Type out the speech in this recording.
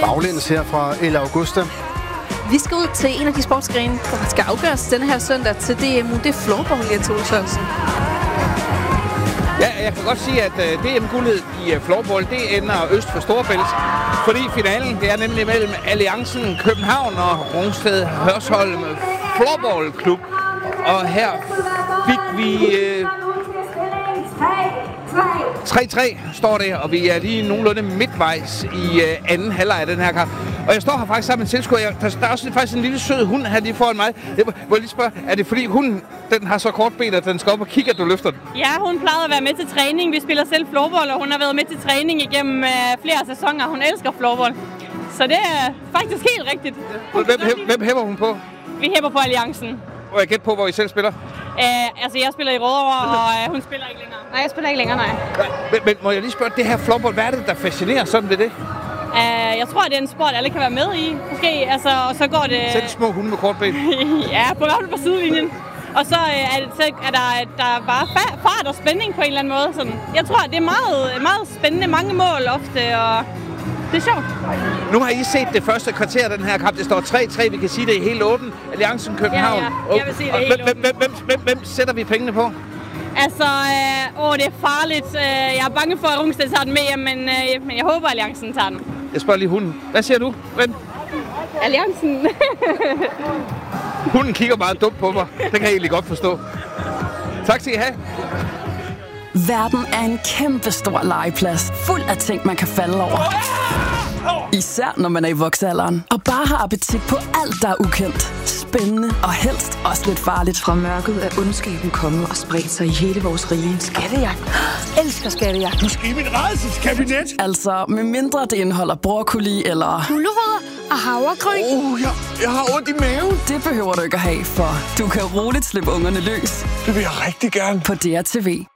baglæns her fra El Augusta. Vi skal ud til en af de sportsgrene, der skal afgøres denne her søndag til DMU. Det er floorball, Jens Ole Sørensen. Ja, jeg kan godt sige, at DM-guldet i floorball, det ender øst for Storebælt. Fordi finalen, det er nemlig mellem Alliancen København og Rungsted Hørsholm Floorball-klub. Og her fik vi 3-3 står det, og vi er lige nogenlunde midtvejs i anden halvleg af den her kamp. Og jeg står her faktisk sammen med en tilskuer. Der er også faktisk en lille sød hund her lige foran mig. Jeg må lige spørge, er det fordi hunden den har så kort ben, at den skal op og kigge, at du løfter den? Ja, hun plejede at være med til træning. Vi spiller selv floorball, og hun har været med til træning igennem flere sæsoner. Hun elsker floorball. Så det er faktisk helt rigtigt. Hvem hæpper hun på? Vi hæpper på Alliancen. Og jeg gætter på, hvor I selv spiller? Altså, jeg spiller i Rødovre, og hun spiller ikke længere. Nej, jeg spiller ikke længere, nej. Men må jeg lige spørge, det her floorball, hvad er det, der fascinerer sådan ved det? Jeg tror, det er en sport, alle kan være med i. Måske, altså, og så går det... Selv små hunde med kort ben? Ja, på sidelinjen. Og så er der bare fart og spænding på en eller anden måde. Sådan. Jeg tror, det er meget, meget spændende. Mange mål ofte, og det er sjovt. Nu har I set det første kvarter af den her kamp. Det står 3-3. Vi kan sige, det er helt åbent. Alliancen København. Ja. Jeg vil sige, det er helt åbent. Hvem sætter vi pengene på? Altså, det er farligt. Jeg er bange for, at Rungsted tager den med, men jeg håber, at Alliancen tager den. Jeg spørger lige hunden. Hvad siger du? Hvem? Alliancen. Hunden kigger meget dumt på mig. Det kan jeg egentlig godt forstå. Tak skal I have. Verden er en kæmpe stor legeplads, fuld af ting, man kan falde over. Især når man er i voksealderen og bare har appetit på alt, der er ukendt, spændende og helst også lidt farligt. Fra mørket er ondskaben kommet og spredt sig i hele vores rige. Skattejagt. Elsker skattejagt. Du skal i min rædselskabinet. Altså, med mindre det indeholder broccoli eller gulerødder og havregryn. Jeg har ondt i maven. Det behøver du ikke at have, for du kan roligt slippe ungerne løs. Det vil jeg rigtig gerne. På DRTV.